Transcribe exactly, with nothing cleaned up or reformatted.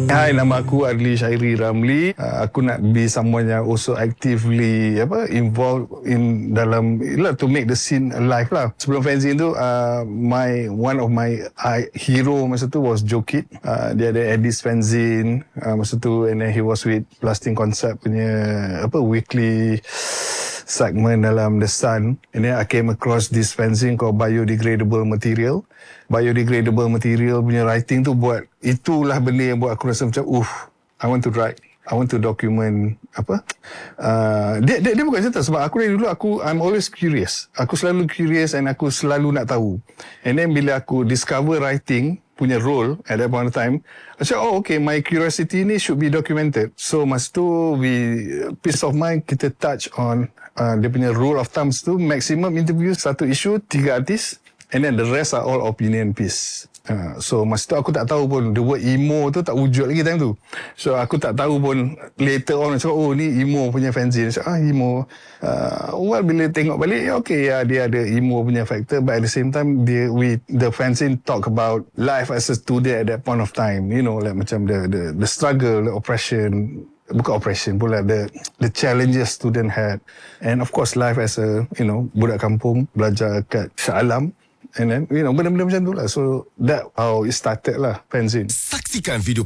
Hai, nama aku Adli Syairi Ramli. Uh, aku nak be someone yang also actively apa involved in dalam lah, to make the scene alive lah. Sebelum fanzine tu, uh, my one of my uh, hero masa tu was Jokit. Uh, dia ada Eddie's fanzine uh, masa tu, and then he was with Blasting Concept punya apa weekly segment dalam The Sun. And then I came across this fanzine called Biodegradable Material. Biodegradable Material punya writing tu buat, itulah benda yang buat aku rasa macam, uff, I want to write. I want to document apa. Uh, dia, dia, dia bukan cerita sebab aku dari dulu, aku I'm always curious. Aku selalu curious and aku selalu nak tahu. And then bila aku discover writing punya role at that point of time, I said, oh okay, my curiosity ni should be documented. So masa tu, we, peace of mind, kita touch on uh, dia punya rule of thumbs tu, maximum interview, satu isu, tiga artis. And then the rest are all opinion piece. Uh, so masa tu aku tak tahu pun the word emo tu tak wujud lagi time tu. So aku tak tahu pun later on cakap, oh ni emo punya fanzine. So, ah emo. Uh, well bila tengok balik, okay ya, dia ada emo punya factor, but at the same time dia, we the fanzine talk about life as a student at that point of time. You know, like macam the the the struggle, the oppression. Bukan oppression pula, the the challenges student had, and of course life as a, you know, budak kampung belajar kat Shah Alam. And then, you know, benda-benda macam tu lah. So, that how it started lah, fanzine. Saksikan video